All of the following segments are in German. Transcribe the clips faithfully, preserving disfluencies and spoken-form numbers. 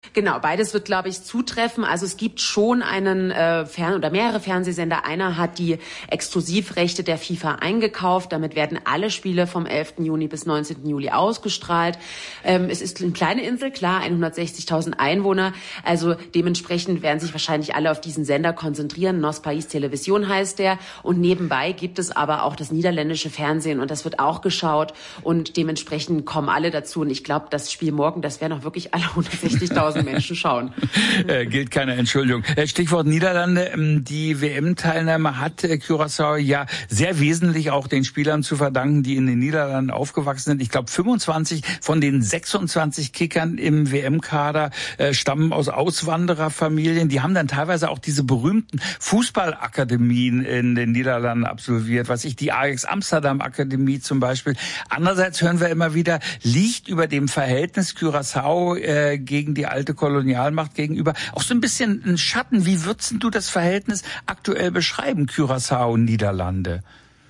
Genau, beides wird, glaube ich, zutreffen. Also es gibt schon einen äh, Fern- oder mehrere Fernsehsender. Einer hat die Exklusivrechte der FIFA eingekauft. Damit werden alle Spiele vom elften Juni bis neunzehnten Juli ausgestrahlt. Ähm, es ist eine kleine Insel, klar, hundertsechzigtausend Einwohner. Also dementsprechend werden sich wahrscheinlich alle auf diesen Sender konzentrieren. Nos País Television heißt der. Und nebenbei gibt es aber auch das niederländische Fernsehen und das wird auch geschaut. Und dementsprechend kommen alle dazu. Und ich glaube, das Spiel morgen, das werden auch wirklich alle hundertsechzigtausend Menschen schauen. Äh, gilt keine Entschuldigung. Stichwort Niederlande. Die W M-Teilnahme hat äh, Curaçao ja sehr wesentlich auch den Spielern zu verdanken, die in den Niederlanden aufgewachsen sind. Ich glaube, fünfundzwanzig von den sechsundzwanzig Kickern im W M-Kader äh, stammen aus Auswandererfamilien. Die haben dann teilweise auch diese berühmten Fußballakademien in den Niederlanden absolviert. Was ich, die Ajax Amsterdam Akademie zum Beispiel. Andererseits hören wir immer wieder, liegt über dem Verhältnis Curaçao äh, gegen die alte Kolonialmacht gegenüber auch so ein bisschen ein Schatten. Wie würdest du das Verhältnis aktuell beschreiben, Curaçao und Niederlande?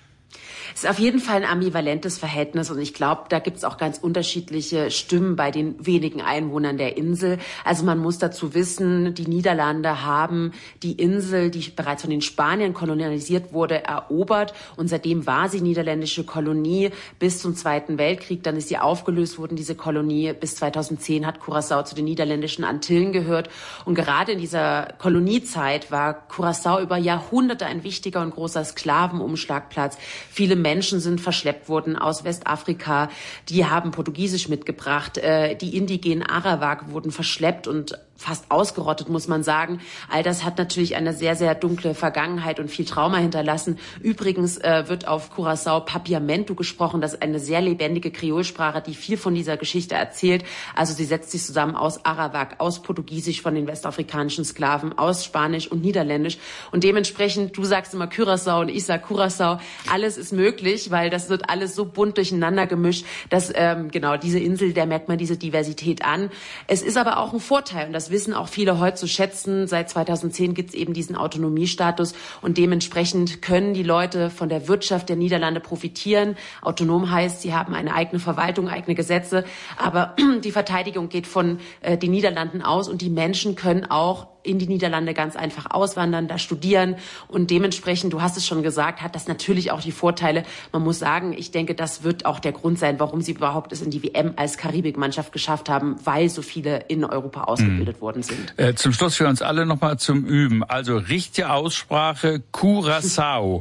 Es ist auf jeden Fall ein ambivalentes Verhältnis und ich glaube, da gibt es auch ganz unterschiedliche Stimmen bei den wenigen Einwohnern der Insel. Also man muss dazu wissen, die Niederlande haben die Insel, die bereits von den Spaniern kolonialisiert wurde, erobert und seitdem war sie niederländische Kolonie bis zum Zweiten Weltkrieg. Dann ist sie aufgelöst worden, diese Kolonie. Bis zweitausendzehn hat Curaçao zu den niederländischen Antillen gehört und gerade in dieser Koloniezeit war Curaçao über Jahrhunderte ein wichtiger und großer Sklavenumschlagplatz. Viele Menschen sind verschleppt worden aus Westafrika, die haben Portugiesisch mitgebracht, die indigenen Arawak wurden verschleppt und fast ausgerottet, muss man sagen. All das hat natürlich eine sehr, sehr dunkle Vergangenheit und viel Trauma hinterlassen. Übrigens äh, wird auf Curaçao Papiamento gesprochen. Das ist eine sehr lebendige Kreolsprache, die viel von dieser Geschichte erzählt. Also sie setzt sich zusammen aus Arawak, aus Portugiesisch von den westafrikanischen Sklaven, aus Spanisch und Niederländisch. Und dementsprechend, du sagst immer Curaçao und ich sag Curaçao, alles ist möglich, weil das wird alles so bunt durcheinander gemischt, dass ähm, genau diese Insel, der merkt man diese Diversität an. Es ist aber auch ein Vorteil und das wissen auch viele heute zu schätzen. Seit zweitausendzehn gibt es eben diesen Autonomiestatus und dementsprechend können die Leute von der Wirtschaft der Niederlande profitieren. Autonom heißt, sie haben eine eigene Verwaltung, eigene Gesetze, aber die Verteidigung geht von äh, den Niederlanden aus und die Menschen können auch in die Niederlande ganz einfach auswandern, da studieren und dementsprechend, du hast es schon gesagt, hat das natürlich auch die Vorteile. Man muss sagen, ich denke, das wird auch der Grund sein, warum sie überhaupt es in die W M als Karibikmannschaft geschafft haben, weil so viele in Europa ausgebildet mhm. worden sind. Äh, zum Schluss für uns alle nochmal zum Üben. Also richtige Aussprache Curaçao.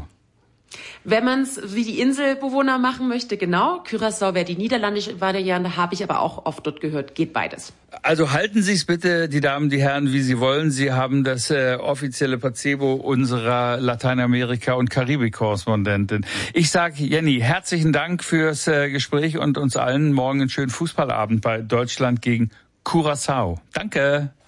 Wenn man es wie die Inselbewohner machen möchte, genau. Curaçao wäre die niederländische Variante, habe ich aber auch oft dort gehört. Geht beides. Also halten Sie es bitte, die Damen, die Herren, wie Sie wollen. Sie haben das äh, offizielle Placebo unserer Lateinamerika- und Karibik-Korrespondentin. Ich sage, Jenny, herzlichen Dank fürs äh, Gespräch und uns allen morgen einen schönen Fußballabend bei Deutschland gegen Curaçao. Danke.